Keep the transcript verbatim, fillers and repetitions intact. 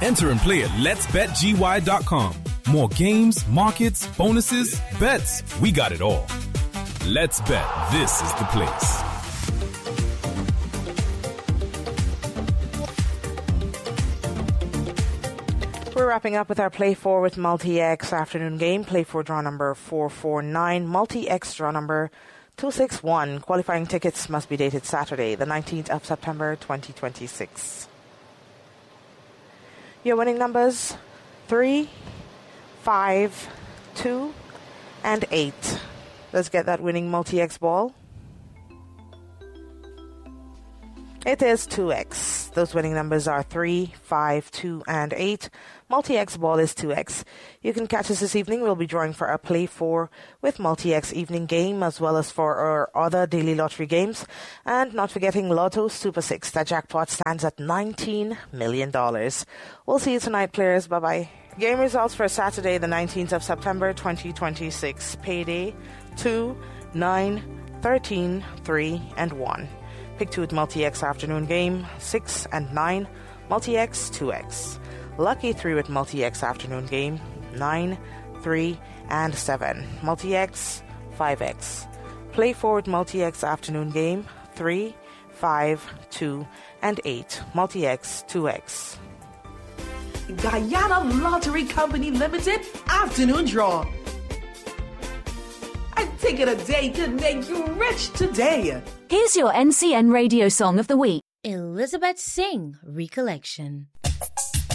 Enter and play at lets bet G Y dot com. More games, markets, bonuses, bets. We got it all. Let's Bet. This is the place. We're wrapping up with our Play four with Multi-X afternoon game. Play four draw number four four nine. Multi-X draw number two six one. Qualifying tickets must be dated Saturday, the nineteenth of September, twenty twenty-six. Your winning numbers, three, five, two, and eight. Let's get that winning Multi-X ball. It is two X. Those winning numbers are three, five, two, and eight. Multi-X ball is two X. You can catch us this evening. We'll be drawing for our Play four with Multi-X evening game, as well as for our other daily lottery games. And not forgetting Lotto Super six. That jackpot stands at nineteen million dollars. We'll see you tonight, players. Bye-bye. Game results for Saturday, the nineteenth of September, twenty twenty-six. Payday two, nine, thirteen, three, and one. Pick two at Multi-X afternoon game, six and nine, Multi-X two X. Lucky three with Multi-X afternoon game, nine, three, and seven. Multi-X five X. Play four with Multi-X afternoon game, three, five, two, and eight. Multi-X two X. Guyana Lottery Company Limited afternoon draw. A ticket a day could make you rich today. Here's your N C N radio song of the week. Elizabeth Singh Recollection.